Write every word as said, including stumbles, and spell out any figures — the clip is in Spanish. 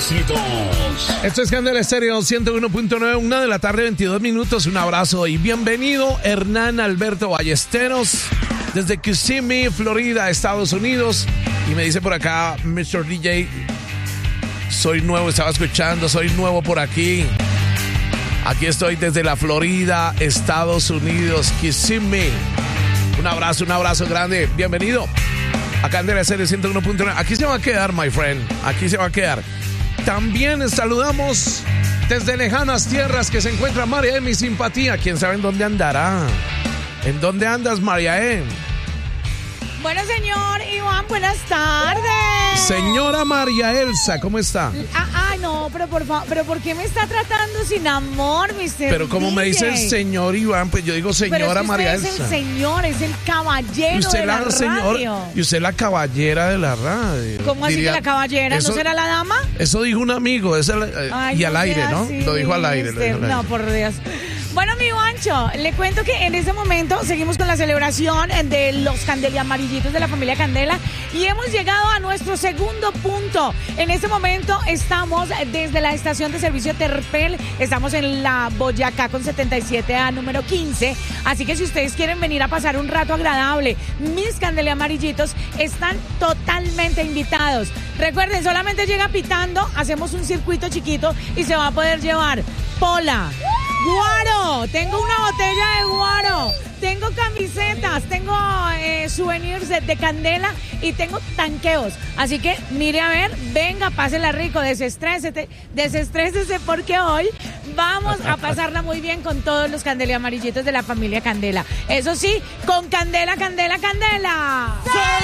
éxitos. Esto es Candela Estéreo ciento uno punto nueve, una de la tarde, veintidós minutos. Un abrazo y bienvenido, Hernán Alberto Ballesteros, desde Kissimmee, Florida, Estados Unidos. Y me dice por acá, mister D J, soy nuevo, estaba escuchando, soy nuevo por aquí. Aquí estoy desde la Florida, Estados Unidos, Kissimmee. Un abrazo, un abrazo grande. Bienvenido a Candela Estéreo ciento uno punto nueve. Aquí se va a quedar, my friend. Aquí se va a quedar. También saludamos desde lejanas tierras que se encuentra María E, mi simpatía. ¿Quién sabe en dónde andará? ¿En dónde andas, María E? Bueno, señor Iván, buenas tardes. Señora María Elsa, ¿cómo está? Ah, ah no, pero por favor, pero ¿por qué me está tratando sin amor, mister Pero como D J? me dice el señor Iván, pues yo digo señora pero es que María usted Elsa. Es el señor, es el caballero ¿Y usted de la, la señor, radio. y usted la caballera de la radio? ¿Cómo así Diría, que la caballera? eso, ¿No será la dama? Eso dijo un amigo, eso, eh, Ay, y no al aire, sea ¿no? así, Lo dijo al aire. Lo dijo al aire. No, por Dios. Bueno, mi Juancho, le cuento que en este momento seguimos con la celebración de los Candelia amarillitos de la familia Candela y hemos llegado a nuestro segundo punto. En este momento estamos desde la estación de servicio Terpel, estamos en la Boyacá con setenta y siete A número quince, así que si ustedes quieren venir a pasar un rato agradable, mis Candelia amarillitos están totalmente invitados. Recuerden, solamente llega pitando, hacemos un circuito chiquito y se va a poder llevar pola, guaro, tengo una botella de guaro, tengo camisetas, tengo eh, souvenirs de, de Candela y tengo tanqueos. Así que mire a ver, venga, pásela rico, desestrésese, desestrésese porque hoy vamos a pasarla muy bien con todos los Candelia amarillitos de la familia Candela. Eso sí, con Candela, Candela, Candela. ¡Sí!